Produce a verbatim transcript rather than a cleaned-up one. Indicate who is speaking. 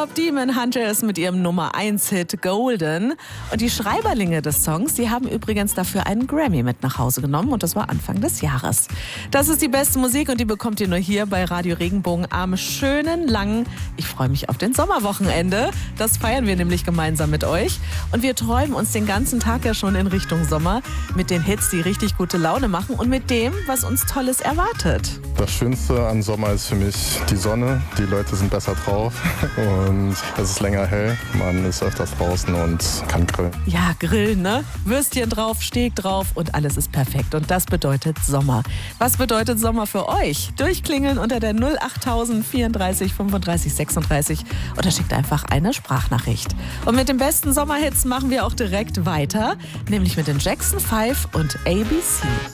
Speaker 1: Top Demon Hunters mit ihrem Nummer eins Hit Golden. Und die Schreiberlinge des Songs, die haben übrigens dafür einen Grammy mit nach Hause genommen und das war Anfang des Jahres. Das ist die beste Musik und die bekommt ihr nur hier bei Radio Regenbogen am schönen, langen, ich freue mich auf den Sommerwochenende. Das feiern wir nämlich gemeinsam mit euch. Und wir träumen uns den ganzen Tag ja schon in Richtung Sommer mit den Hits, die richtig gute Laune machen und mit dem, was uns Tolles erwartet.
Speaker 2: Das Schönste an Sommer ist für mich die Sonne. Die Leute sind besser drauf und es ist länger hell. Man ist öfters draußen und kann grillen.
Speaker 1: Ja, grillen, ne? Würstchen drauf, Steak drauf und alles ist perfekt. Und das bedeutet Sommer. Was bedeutet Sommer für euch? Durchklingeln unter der null achttausend vierunddreißig fünfunddreißig sechsunddreißig oder schickt einfach eine Sprachnachricht. Und mit den besten Sommerhits machen wir auch direkt weiter, nämlich mit den Jackson Five und A B C.